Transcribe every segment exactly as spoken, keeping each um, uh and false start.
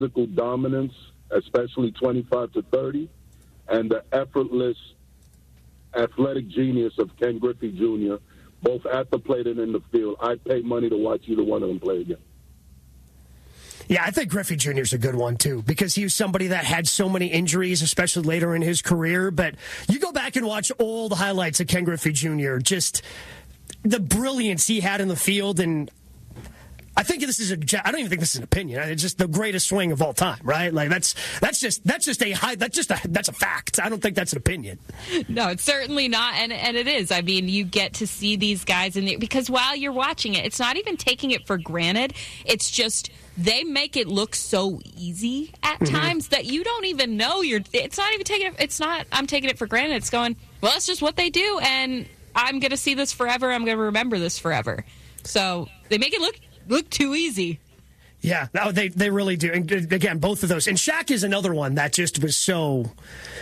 physical dominance, especially twenty-five to thirty, and the effortless athletic genius of Ken Griffey Junior, both at the plate and in the field. I'd pay money to watch either one of them play again. Yeah, I think Griffey Junior is a good one, too, because he was somebody that had so many injuries, especially later in his career. But you go back and watch all the highlights of Ken Griffey Junior, just the brilliance he had in the field. And I think this is a, I don't even think this is an opinion. It's just the greatest swing of all time, right? Like that's, that's just, that's just a high, that's just a, that's a fact. I don't think that's an opinion. No, it's certainly not. And, and it is. I mean, you get to see these guys in the, because while you're watching it, it's not even taking it for granted. It's just, they make it look so easy at mm-hmm. times that you don't even know you're, it's not even taking it, it's not, I'm taking it for granted. It's going, well, it's just what they do. And I'm going to see this forever. I'm going to remember this forever. So they make it look, look too easy. Yeah, no, they they really do. And again, both of those. And Shaq is another one that just was so...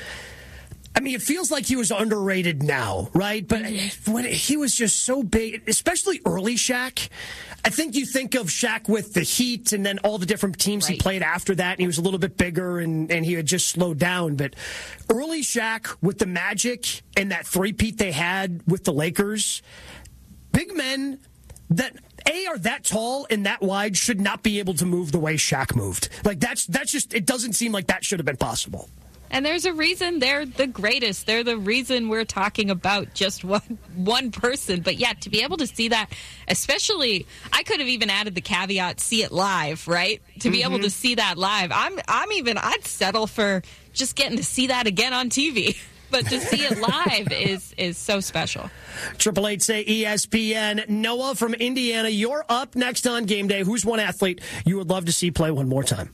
I mean, it feels like he was underrated now, right? But when he was just so big, especially early Shaq, I think you think of Shaq with the Heat and then all the different teams right. he played after that, and he was a little bit bigger and, and he had just slowed down. But early Shaq with the Magic and that three-peat they had with the Lakers, big men that... A, are that tall and that wide should not be able to move the way Shaq moved. Like, that's that's just, it doesn't seem like that should have been possible. And there's a reason they're the greatest. They're the reason we're talking about just one one person. But, yeah, to be able to see that, especially, I could have even added the caveat, see it live, right? To be mm-hmm. able to see that live. I'm I'm even, I'd settle for just getting to see that again on T V. But to see it live is is so special. Triple Eight say E S P N. Noah from Indiana, you're up next on Game Day. Who's one athlete you would love to see play one more time?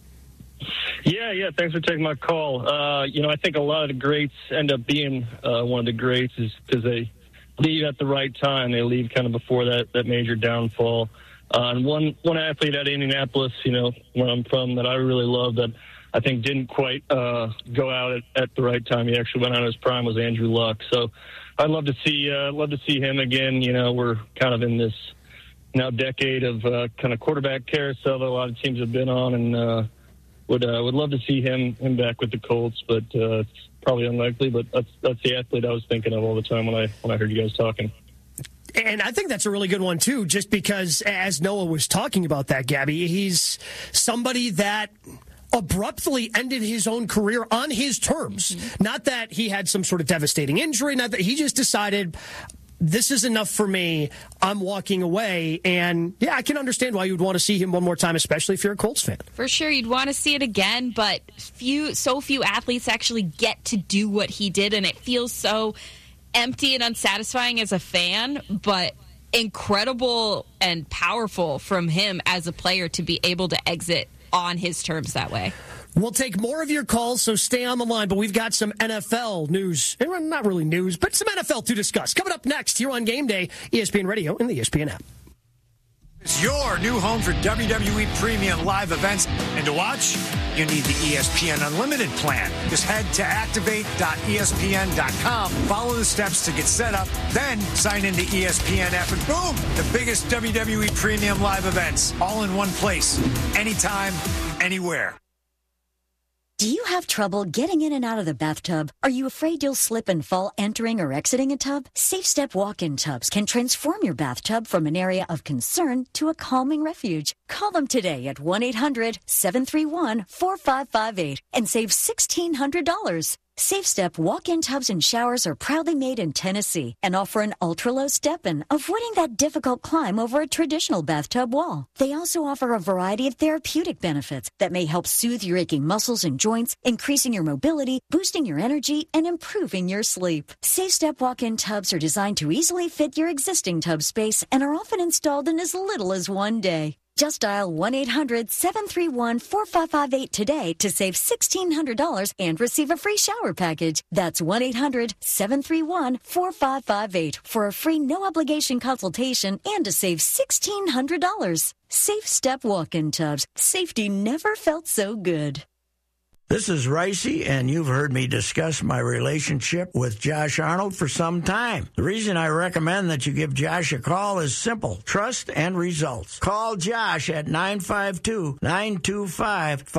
Yeah, yeah. Thanks for taking my call. Uh, you know, I think a lot of the greats end up being uh, one of the greats is because they leave at the right time. They leave kind of before that, that major downfall. Uh, and one one athlete at Indianapolis, you know, where I'm from, that I really love that I think didn't quite uh, go out at, at the right time. He actually went out in his prime was Andrew Luck. So I'd love to see uh, love to see him again. You know, we're kind of in this now decade of uh, kind of quarterback carousel that a lot of teams have been on, and uh, would uh, would love to see him him back with the Colts, but uh, it's probably unlikely. But that's that's the athlete I was thinking of all the time when I when I heard you guys talking. And I think that's a really good one, too, just because, as Noah was talking about that, Gabby, he's somebody that abruptly ended his own career on his terms. Mm-hmm. Not that he had some sort of devastating injury, not that he just decided, this is enough for me, I'm walking away. And, yeah, I can understand why you would want to see him one more time, especially if you're a Colts fan. For sure, you'd want to see it again, but few, so few athletes actually get to do what he did, and it feels so empty and unsatisfying as a fan, but incredible and powerful from him as a player to be able to exit on his terms that way. We'll take more of your calls, so stay on the line, but we've got some N F L news. Not really news, but some N F L to discuss. Coming up next here on Game Day, E S P N Radio and the E S P N app. It's your new home for W W E Premium live events. And to watch, you need the E S P N Unlimited plan. Just head to activate dot E S P N dot com, follow the steps to get set up, then sign into E S P N app, and boom, the biggest W W E Premium live events, all in one place, anytime, anywhere. Do you have trouble getting in and out of the bathtub? Are you afraid you'll slip and fall entering or exiting a tub? Safe Step walk-in tubs can transform your bathtub from an area of concern to a calming refuge. Call them today at one eight hundred seven three one four five five eight and save sixteen hundred dollars. Safe Step walk-in tubs and showers are proudly made in Tennessee and offer an ultra-low step-in, avoiding that difficult climb over a traditional bathtub wall. They also offer a variety of therapeutic benefits that may help soothe your aching muscles and joints, increasing your mobility, boosting your energy, and improving your sleep. Safe Step walk-in tubs are designed to easily fit your existing tub space and are often installed in as little as one day. Just dial one eight hundred seven three one four five five eight today to save sixteen hundred dollars and receive a free shower package. That's one eight hundred seven three one four five five eight for a free no-obligation consultation and to save sixteen hundred dollars. Safe Step walk-in tubs. Safety never felt so good. This is Ricey, and you've heard me discuss my relationship with Josh Arnold for some time. The reason I recommend that you give Josh a call is simple: trust and results. Call Josh at nine five two, nine two five, five